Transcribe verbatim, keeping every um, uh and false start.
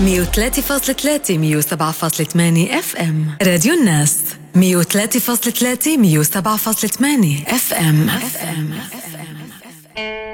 مية وثلاثة فاصلة ثلاثة مية وسبعة فاصلة ثمانية اف ام راديو الناس. مية وثلاثة فاصلة ثلاثة مية وسبعة فاصلة ثمانية اف ام.